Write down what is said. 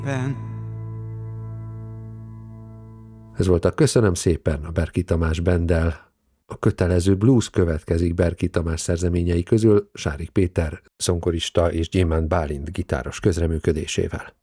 Ez volt a Köszönöm szépen a Berki Tamás Banddel. A kötelező blues következik Berki Tamás szerzeményei közül Sárik Péter, zongorista és Gyémánt Bálint gitáros közreműködésével.